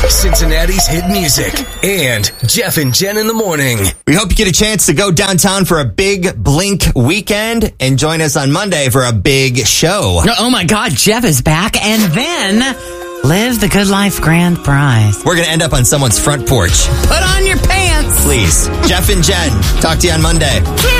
Cincinnati's hit music, and Jeff and Jen in the morning. We hope you get a chance to go downtown for a big Blink weekend and join us on Monday for a big show. Oh my God, Jeff is back, and then live the Good Life Grand Prize. We're going to end up on someone's front porch. Put on your pants. Please. Jeff and Jen, talk to you on Monday.